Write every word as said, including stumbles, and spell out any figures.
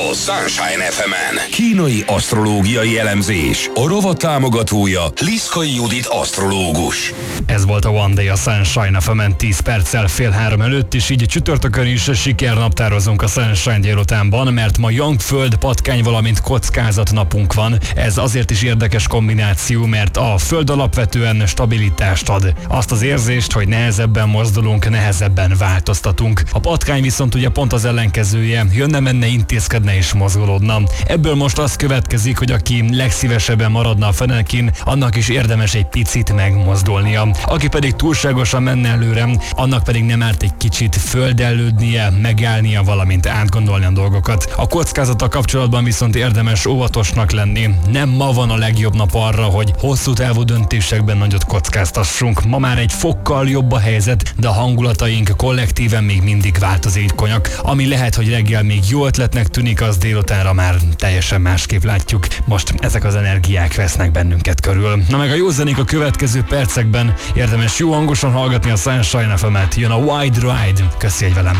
a Sunshine ef emen. Kínai asztrológiai elemzés. A rovat támogatója Liszkai Judit asztrológus. Ez volt a One Day a Sunshine ef emen tíz perccel fél három előtt, és így csütörtökön is sikernaptározunk a Sunshine délutánban, mert ma Jangföld, patkány, valamint kockázat napunk van. Ez azért is érdekes kombináció, mert a Föld alapvetően stabilitást ad. Azt az érzést, hogy nehezebben mozdulunk, nehezebben változtatunk. A patkány viszont ugye pont az ellenkezője, jönne, menne, intézkedne és mozgolódna. Ebből most az következik, hogy aki legszívesebben maradna a fenekin, annak is érdemes egy picit megmozdulnia. Aki pedig túlságosan menne előre, annak pedig nem árt egy kicsit földellődnie, megállnia, valamint átgondolni a dolgokat. A kockázattal kapcsolatban viszont érdemes óvatosnak lenni. Nem ma van a legjobb nap arra, hogy hosszú távú döntésekben nagyot kockáztassunk. Ma már egy fokkal jobb a helyzet, de a hangulataink kollektíven még mindig változékonyak. Ami lehet, hogy reggel még jó ötletnek tűnik, az délutánra már teljesen másképp látjuk. Most ezek az energiák vesznek bennünket körül. Na meg a jó zenék a következő percekben. Érdemes jó hangosan hallgatni a Sunshine ef emet. Jön a Wide Ride. Köszi, hogy velem